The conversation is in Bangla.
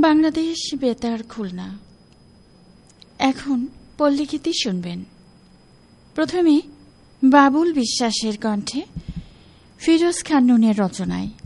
বাংলাদেশ বেতার খুলনা। এখন পল্লীগীতি শুনবেন। প্রথমে বাবুল বিশ্বাসের কণ্ঠে ফিরোজ খান নুনের রচনায়